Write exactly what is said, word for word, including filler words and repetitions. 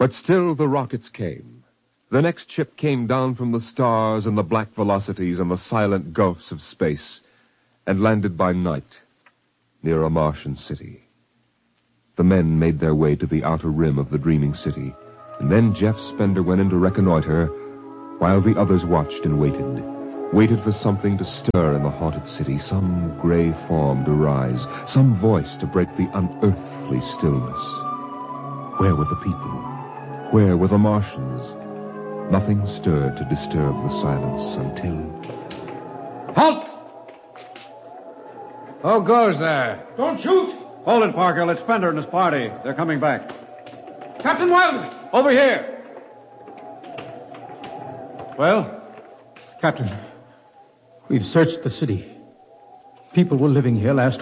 But still the rockets came. The next ship came down from the stars and the black velocities and the silent gulfs of space and landed by night near a Martian city. The men made their way to the outer rim of the dreaming city, and then Jeff Spender went in to reconnoiter while the others watched and waited, waited for something to stir in the haunted city, some gray form to rise, some voice to break the unearthly stillness. Where were the people? Where were the Martians? Nothing stirred to disturb the silence until... Halt! Who goes there? Don't shoot! Hold it, Parker. It's Spender and his party. They're coming back. Captain Wildman! Over here! Well? Captain, we've searched the city. People were living here last